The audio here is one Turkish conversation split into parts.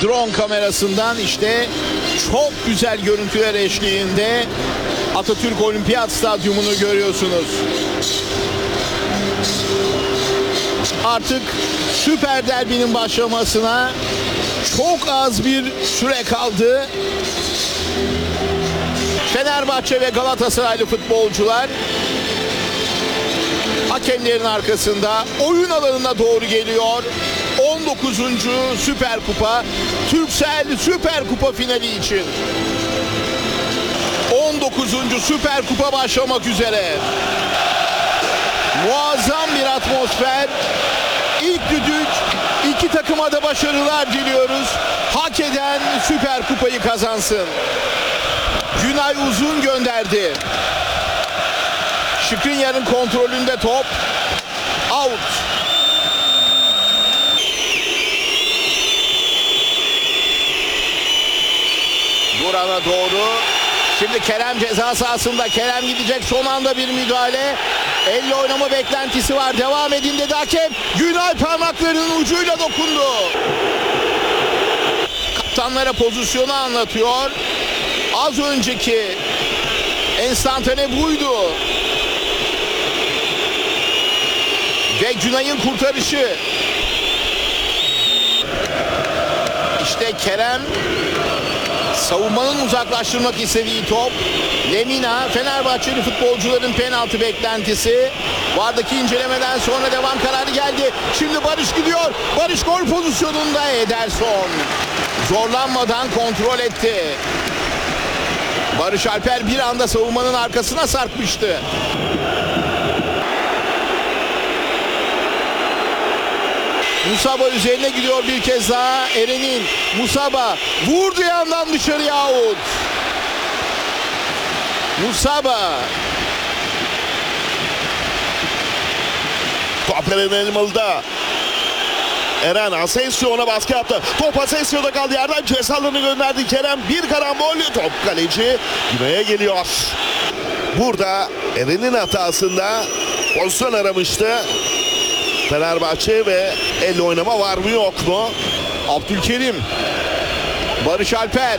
Drone kamerasından işte çok güzel görüntüler eşliğinde Atatürk Olimpiyat Stadyumu'nu görüyorsunuz. Artık Süper Derbi'nin başlamasına çok az bir süre kaldı. Fenerbahçe ve Galatasaraylı futbolcular hakemlerin arkasında oyun alanına doğru geliyor. 19. Süper Kupa, Turkcell Süper Kupa finali için. 19. Süper Kupa başlamak üzere. Muazzam bir atmosfer. İlk düdük, iki takıma da başarılar diliyoruz. Hak eden Süper Kupayı kazansın. Günay Uzun gönderdi. Skriniar'ın kontrolünde top. Out. Duran'a doğru. Şimdi Kerem ceza sahasında. Kerem gidecek, son anda bir müdahale. Elle oynama beklentisi var. Devam edin dedi hakem. Günay parmaklarının ucuyla dokundu. Kaptanlara pozisyonu anlatıyor. Az önceki enstantane buydu. Ve Günay'ın kurtarışı. İşte Kerem savunmanın uzaklaştırmak istediği top. Lemina, Fenerbahçeli futbolcuların penaltı beklentisi. VAR'daki incelemeden sonra devam kararı geldi. Şimdi Barış gidiyor. Barış gol pozisyonunda. Ederson zorlanmadan kontrol etti. Barış Alper bir anda savunmanın arkasına sarkmıştı. Musaba üzerine gidiyor bir kez daha. Eren'in Musaba vurdu yandan dışarıya, out. Musaba. Top Eren Elmalı'da. Eren Asensio ona baskı yaptı. Top Asensio'da kaldı, yerden cezalarını gönderdi Kerem. Bir karambol, top kaleci Günay'a geliyor. Burada Eren'in hatasında pozisyon aramıştı Fenerbahçe ve elle oynama var mı yok mu? Abdülkerim. Barış Alper.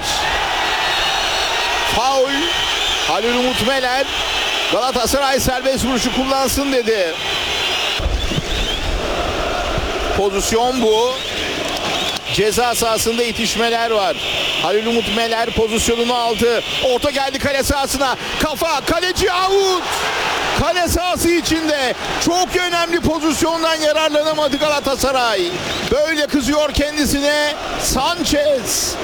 Faul. Halil Umut Meler. Galatasaray serbest vuruşu kullansın dedi. Pozisyon bu. Ceza sahasında itişmeler var. Halil Umut Meler pozisyonunu aldı. Orta geldi kale sahasına. Kafa, kaleci out. Kale sahası içinde çok önemli pozisyondan yararlanamadı Galatasaray. Böyle kızıyor kendisine Sanchez.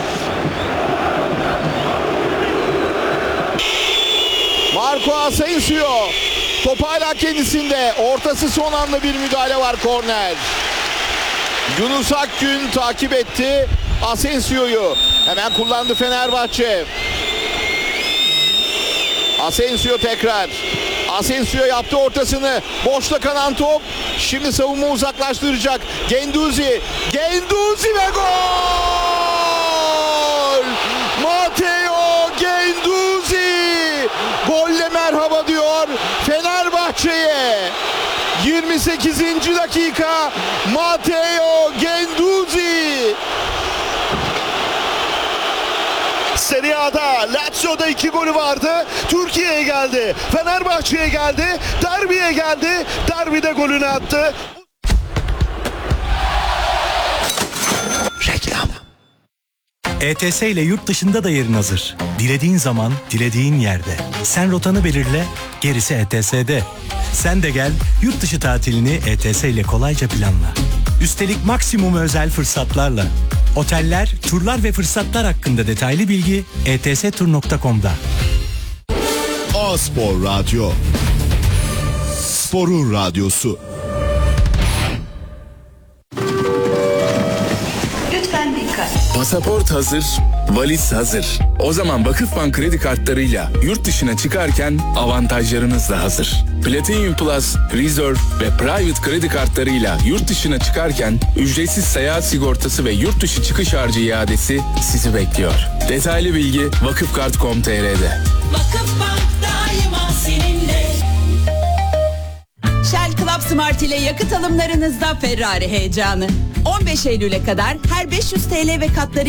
Marco Asensio. Top hala kendisinde. Ortası son anda bir müdahale var, korner. Yunus Akgün takip etti Asensio'yu. Hemen kullandı Fenerbahçe. Asensio tekrar. Asensio yaptı ortasını. Boşta kalan top. Şimdi savunma uzaklaştıracak. Genduzi. Genduzi ve gol! Matteo Genduzi golle merhaba diyor Fenerbahçe'ye. 28. dakika. Matteo Genduzi. Serie A'da Lazio'da 2 golü vardı. Türkiye'ye geldi. Fenerbahçe'ye geldi. Derbiye geldi. Derbide golünü attı. Reklam. ETS ile yurt dışında da yerin hazır. Dilediğin zaman, dilediğin yerde. Sen rotanı belirle, gerisi ETS'de. Sen de gel, yurt dışı tatilini ETS ile kolayca planla. Üstelik maksimum özel fırsatlarla. Oteller, turlar ve fırsatlar hakkında detaylı bilgi etstur.com'da. A-Spor Radyo. Sporun radyosu. Lütfen dikkat. Pasaport hazır, valiz hazır. O zaman Vakıfbank kredi kartlarıyla yurt dışına çıkarken avantajlarınız da hazır. Platinum Plus, Reserve ve Private kredi kartlarıyla yurt dışına çıkarken ücretsiz seyahat sigortası ve yurt dışı çıkış harcı iadesi sizi bekliyor. Detaylı bilgi vakıfkart.com.tr'de. Vakıfbank daima seninle. Shell Club Smart ile yakıt alımlarınızda Ferrari heyecanı. 15 Eylül'e kadar her 500 TL ve katları